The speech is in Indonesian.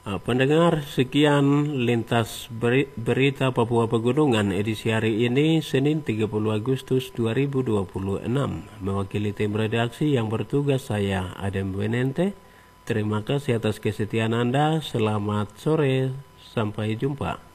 Pendengar, sekian lintas berita Papua Pegunungan edisi hari ini Senin 30 Agustus 2026. Mewakili tim redaksi yang bertugas saya Adem Benente. Terima kasih atas kesetiaan Anda. Selamat sore, sampai jumpa.